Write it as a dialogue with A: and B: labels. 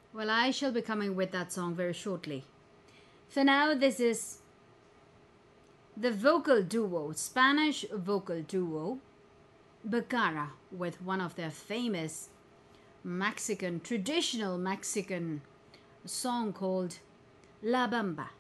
A: Well, I shall be coming with that song very shortly. For now, this is the vocal duo, Spanish vocal duo, Bacara, with one of their famous traditional Mexican song called La Bamba.